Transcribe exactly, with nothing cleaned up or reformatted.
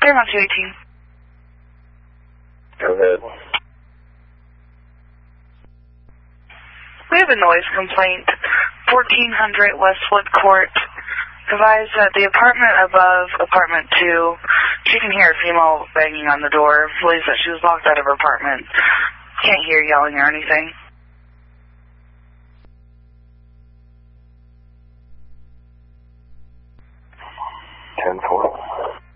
Paramount two eighteen. Go ahead. We have a noise complaint. fourteen hundred Westwood Court. Advise that the apartment above apartment two, she can hear a female banging on the door. Believes that she was locked out of her apartment. Can't hear yelling or anything.